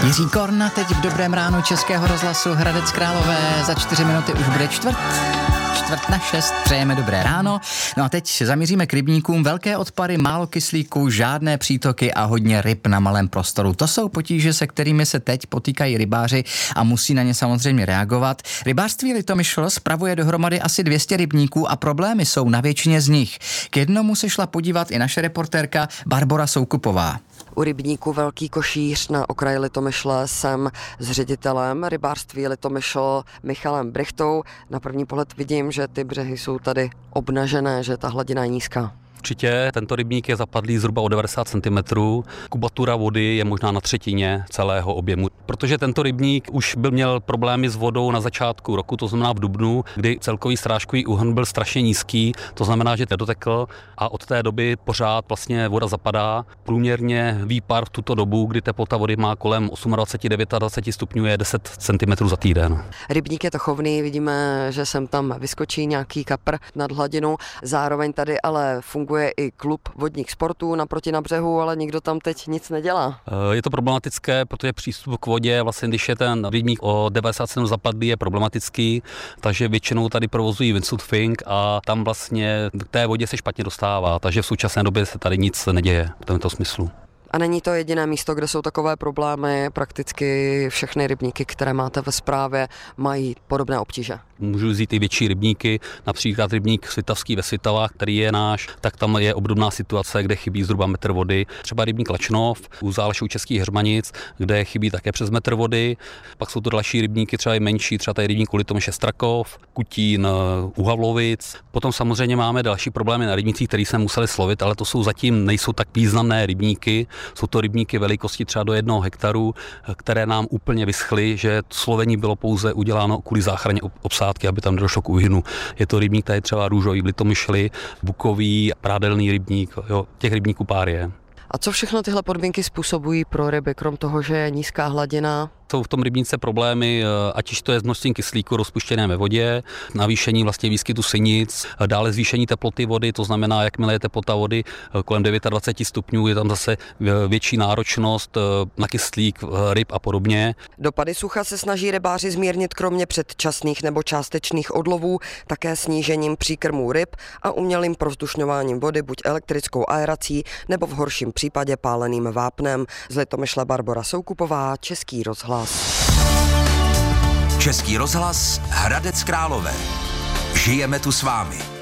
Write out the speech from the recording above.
Jiří Korna teď v Dobrém ránu Českého rozhlasu Hradec Králové. Za 4 minuty už bude čtvrt na 6, přejeme dobré ráno. No a teď zamíříme k rybníkům. Velké odpary, málo kyslíku, žádné přítoky a hodně ryb na malém prostoru. To jsou potíže, se kterými se teď potýkají rybáři a musí na ně samozřejmě reagovat. Rybářství Litomyšl spravuje dohromady asi 200 rybníků a problémy jsou na většině z nich. K jednomu se šla podívat i naše reportérka Barbora Soukupová. U rybníku Velký Košíř na okraji Litomyšle jsem s ředitelem rybářství Litomyšl Michalem Brichtou. Na první pohled vidím, že ty břehy jsou tady obnažené, že ta hladina je nízká. Určitě, tento rybník je zapadlý zhruba o 90 cm. Kubatura vody je možná na třetině celého objemu. Protože tento rybník už měl problémy s vodou na začátku roku, to znamená v dubnu, kdy celkový srážkový úhrn byl strašně nízký, to znamená, že nedotekl a od té doby pořád vlastně voda zapadá. Průměrně výpar v tuto dobu, kdy teplota vody má kolem 28-29 stupňů, je 10 cm za týden. Rybník je to chovný, vidíme, že sem tam vyskočí nějaký kapr nad hladinu, zároveň tady ale funguje i klub vodních sportů naproti na břehu, ale nikdo tam teď nic nedělá. Je to problematické, protože přístup k vodě, vlastně když je ten rybník o 97 zapadlý, je problematický, takže většinou tady provozují windsurfing a tam vlastně k té vodě se špatně dostává, takže v současné době se tady nic neděje v tomto smyslu. A není to jediné místo, kde jsou takové problémy, prakticky všechny rybníky, které máte ve správě, mají podobné obtíže. Můžu vzít i větší rybníky, například rybník Svitavský ve Svitavách, který je náš, tak tam je obdobná situace, kde chybí zhruba metr vody. Třeba rybník Lačnov u záleží Českých Heřmanic, kde chybí také přes metr vody. Pak jsou to další rybníky, třeba i menší, třeba tady rybník u Litomyše Strakov, Kutín u Havlovic. Potom samozřejmě máme další problémy na rybnících, které jsme museli slovit, ale to jsou zatím nejsou tak významné rybníky. Jsou to rybníky velikosti třeba do 1 hektaru, které nám úplně vyschly, že slovení bylo pouze uděláno kvůli záchraně obsádky, aby tam nedošlo k úhynu. Je to rybník tady třeba růžový v Litomyšli, bukový, prádelný rybník, jo, těch rybníků pár je. A co všechno tyhle podmínky způsobují pro ryby, krom toho, že je nízká hladina? Jsou v tom rybníce problémy, ať již to je s množstvím kyslíku rozpuštěné ve vodě, navýšení vlastně výskytu sinic, dále zvýšení teploty vody, to znamená, jakmile je teplota vody kolem 29 stupňů, je tam zase větší náročnost na kyslík ryb a podobně. Dopady sucha se snaží rybáři zmírnit kromě předčasných nebo částečných odlovů, také snížením příkrmů ryb a umělým provzdušňováním vody, buď elektrickou aerací nebo v horším případě páleným vápnem. Z Litomyšle Barbora Soukupová, Český rozhlas. Český rozhlas Hradec Králové. Žijeme tu s vámi.